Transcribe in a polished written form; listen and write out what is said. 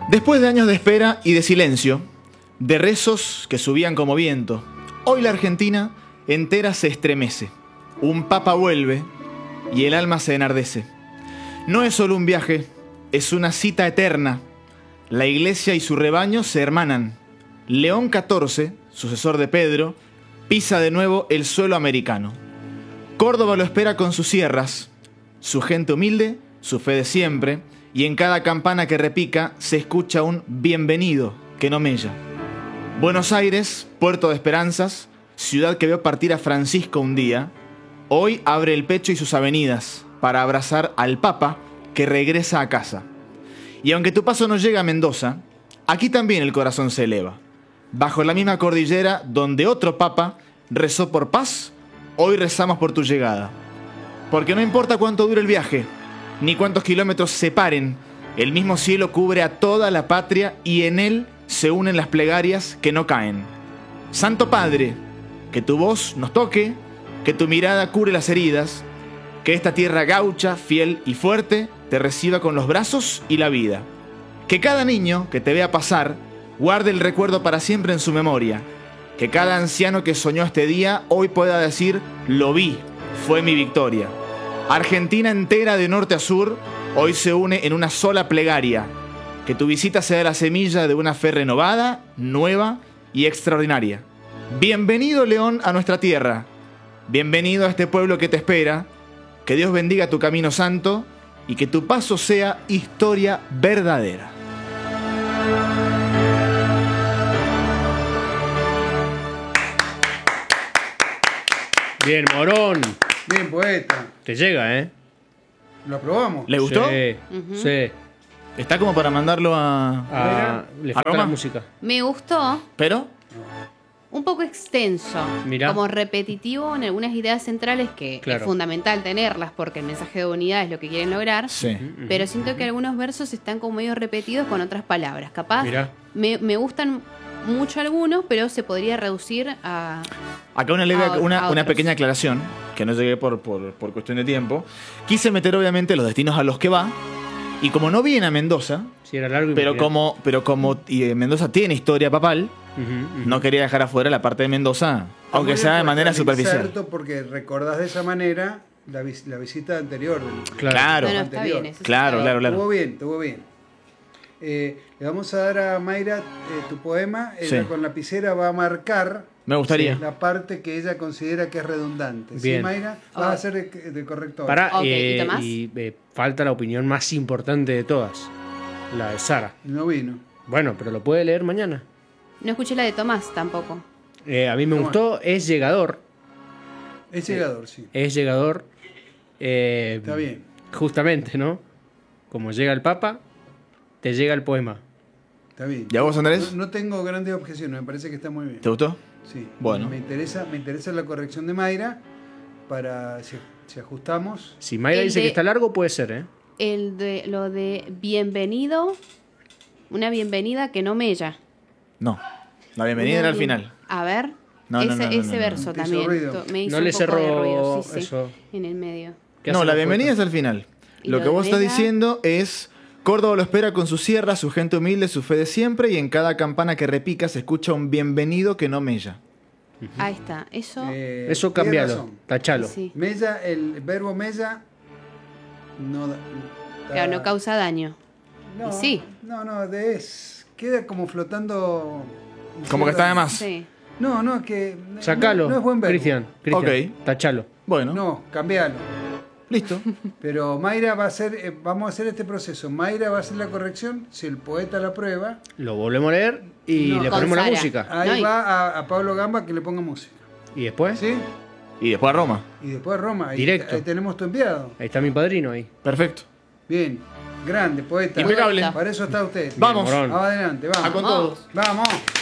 Después de años de espera y de silencio, de rezos que subían como viento, hoy la Argentina entera se estremece. Un papa vuelve y el alma se enardece. No es solo un viaje, es una cita eterna. La iglesia y su rebaño se hermanan. León XIV, sucesor de Pedro, pisa de nuevo el suelo americano. Córdoba lo espera con sus sierras, su gente humilde, su fe de siempre, y en cada campana que repica se escucha un bienvenido que no mella. Buenos Aires, puerto de esperanzas, ciudad que vio partir a Francisco un día, hoy abre el pecho y sus avenidas para abrazar al Papa que regresa a casa. Y aunque tu paso no llega a Mendoza, aquí también el corazón se eleva. Bajo la misma cordillera donde otro Papa rezó por paz, hoy rezamos por tu llegada. Porque no importa cuánto dure el viaje, ni cuántos kilómetros separen, el mismo cielo cubre a toda la patria y en él se unen las plegarias que no caen. Santo Padre, que tu voz nos toque, que tu mirada cure las heridas, que esta tierra gaucha, fiel y fuerte, te reciba con los brazos y la vida. Que cada niño que te vea pasar guarde el recuerdo para siempre en su memoria. Que cada anciano que soñó este día hoy pueda decir, lo vi, fue mi victoria. Argentina entera de norte a sur hoy se une en una sola plegaria. Que tu visita sea la semilla de una fe renovada, nueva y extraordinaria. Bienvenido, León, a nuestra tierra. Bienvenido a este pueblo que te espera. Que Dios bendiga tu camino santo y que tu paso sea historia verdadera. Bien, Morón. Bien, poeta. Te llega, ¿eh? ¿Lo aprobamos? ¿Le gustó? Sí, sí. Está como para mandarlo a... Le falta Roma. la música. Me gustó. ¿Pero? Un poco extenso, Mirá. como repetitivo en algunas ideas centrales que Claro. es fundamental tenerlas porque el mensaje de unidad es lo que quieren lograr, Sí. pero siento que algunos versos están como medio repetidos con otras palabras. Capaz Mirá. me gustan mucho algunos, pero se podría reducir a... Acá una, leve, A una otros. pequeña aclaración, que no llegué por cuestión de tiempo. Quise meter obviamente los destinos a los que va, y como no viene a Mendoza, Sí, era largo y pero muy bien. como Mendoza tiene historia papal, no quería dejar afuera la parte de Mendoza, aunque sea de manera superficial. Inserto porque recordás de esa manera la visita anterior. Claro, Bueno, está bien, eso sí claro, está bien. claro. Estuvo bien, estuvo bien. Le vamos a dar a Mayra tu poema. Ella Sí. con lapicera va a marcar Me gustaría. la parte que ella considera que es redundante. Bien. ¿Sí, Mayra? Vas a ser de corrector. Pará, Ok, ¿y Tomás? falta la opinión más importante de todas. La de Sara. No vino. Bueno, pero lo puede leer mañana. No escuché la de Tomás tampoco. A mí me ¿Cómo gustó. Es llegador. Es llegador, sí. Es llegador. Está bien. Justamente, ¿no? Como llega el Papa, te llega el poema. Está bien. ¿Y a vos, Andrés? No tengo grandes objeciones, me parece que está muy bien. ¿Te gustó? Sí. Bueno. Me interesa la corrección de Mayra para si ajustamos. Si Mayra El dice de- que está largo, puede ser, ¿eh? Lo de bienvenido, una bienvenida que no mella. No. La bienvenida era al final. A ver, No, no, no, ese no. verso Te hizo también ruido. me hizo No un le poco de cerró ruido, sí, eso. en el medio. ¿Qué No, hace la el bienvenida es poeta? al final. Y Lo lo que vos de estás Mella- diciendo es... Córdoba lo espera con su sierra, su gente humilde, su fe de siempre, y en cada campana que repica se escucha un bienvenido que no mella. Ahí está, eso. Eso tiene cambialo. razón. Tachalo. Sí. Mella, el verbo mella no da- Claro, no causa daño. No, Y sí. No, queda como flotando. Como que está de más. Sí. No, que Sacalo, no es buen verbo. Cristian. Ok. Tachalo. Bueno, No, cambialo. listo. Pero Mayra va a hacer, vamos a hacer este proceso. Mayra va a hacer la corrección, si el poeta la aprueba, Lo volvemos a leer y No. le Con ponemos la Sara. música. ahí No, y- va a Pablo Gamba que le ponga música. Y después, ¿Sí? Y después a Roma. Y después Roma. Ahí, Directo. ahí tenemos tu enviado. ahí está mi padrino ahí. Perfecto. Bien. Grande, poeta. Impecable. Para eso está usted. Vamos. Morón. Vamos adelante, vamos. A con todos. Vamos.